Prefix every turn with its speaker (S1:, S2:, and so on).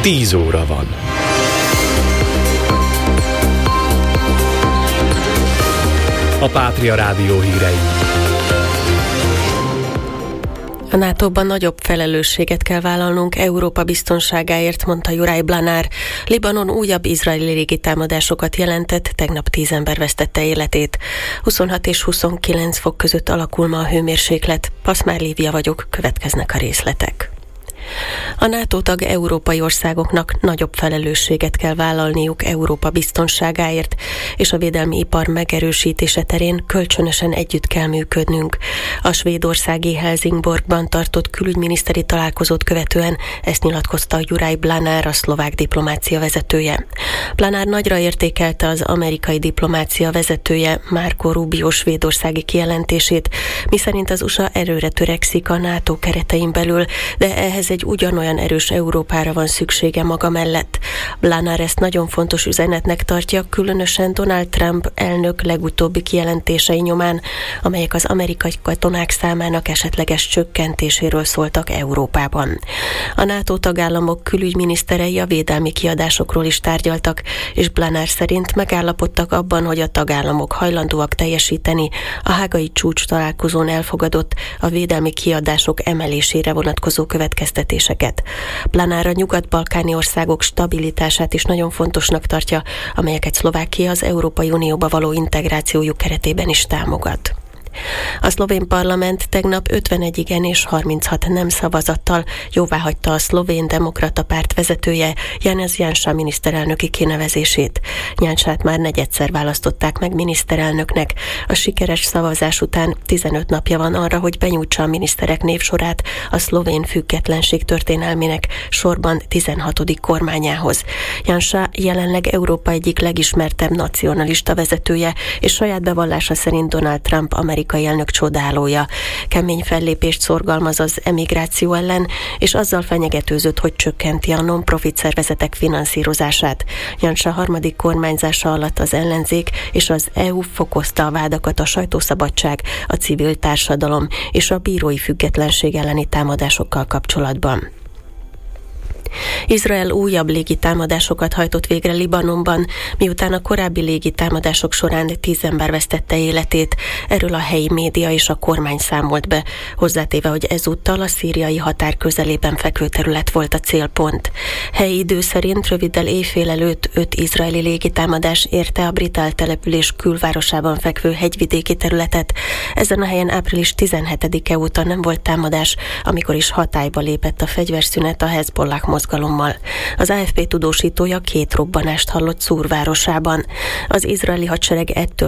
S1: 10 óra van. A Pátria Rádió hírei.
S2: A NATO-ban nagyobb felelősséget kell vállalnunk Európa biztonságáért, mondta Juraj Blanár. Libanon újabb izraeli légitámadásokat jelentett, tegnap 10 ember vesztette életét. 26 és 29 fok között alakul ma a hőmérséklet. Paszmár Lívia vagyok, következnek a részletek. A NATO tag európai országoknak nagyobb felelősséget kell vállalniuk Európa biztonságáért, és a védelmi ipar megerősítése terén kölcsönösen együtt kell működnünk. A svédországi Helsingborgban tartott külügyminiszteri találkozót követően ezt nyilatkozta Juraj Blanár, a szlovák diplomácia vezetője. Blanár nagyra értékelte az amerikai diplomácia vezetője Marco Rubio svédországi kijelentését, miszerint az USA erőre törekszik a NATO keretein belül, de ehhez egy ugyanolyan erős Európára van szüksége maga mellett. Blanár ezt nagyon fontos üzenetnek tartja, különösen Donald Trump elnök legutóbbi kijelentései nyomán, amelyek az amerikai katonák számának esetleges csökkentéséről szóltak Európában. A NATO tagállamok külügyminiszterei a védelmi kiadásokról is tárgyaltak, és Blanár szerint megállapodtak abban, hogy a tagállamok hajlandóak teljesíteni a hágai csúcs találkozón elfogadott a védelmi kiadások emelésére vonatkozó következtetéseket. Blanár a nyugat-balkáni országok stabilitását is nagyon fontosnak tartja, amelyeket Szlovákia az Európai Unióba való integrációjuk keretében is támogat. A szlovén parlament tegnap 51 igen és 36 nem szavazattal jóváhagyta a szlovén demokrata párt vezetője, Janez Janša miniszterelnöki kinevezését. Janšát már negyedszer választották meg miniszterelnöknek. A sikeres szavazás után 15 napja van arra, hogy benyújtsa a miniszterek névsorát a szlovén függetlenség történelmének sorban 16. kormányához. Janša jelenleg Európa egyik legismertebb nacionalista vezetője, és saját bevallása szerint Donald Trump amerikai elnök csodálója. Kemény fellépést szorgalmaz az emigráció ellen, és azzal fenyegetőzött, hogy csökkenti a non-profit szervezetek finanszírozását. Janša harmadik kormányzása alatt az ellenzék és az EU fokozta a vádakat a sajtószabadság, a civil társadalom és a bírói függetlenség elleni támadásokkal kapcsolatban. Izrael újabb légitámadásokat hajtott végre Libanonban, miután a korábbi légitámadások során 10 ember vesztette életét. Erről a helyi média és a kormány számolt be, hozzátéve, hogy ezúttal a szíriai határ közelében fekvő terület volt a célpont. Helyi idő szerint röviddel éjfél előtt 5 izraeli légitámadás érte a Britál település külvárosában fekvő hegyvidéki területet. Ezen a helyen április 17-e óta nem volt támadás, amikor is hatályba lépett a fegyverszünet a Hezbollah mozgalommal. Az AFP tudósítója 2 robbanást hallott Szúr városában. Az izraeli hadsereg ettől